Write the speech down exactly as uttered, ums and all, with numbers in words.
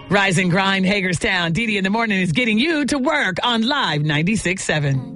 Rise and grind, Hagerstown. Dee Dee in the morning is getting you to work on Live ninety-six point seven.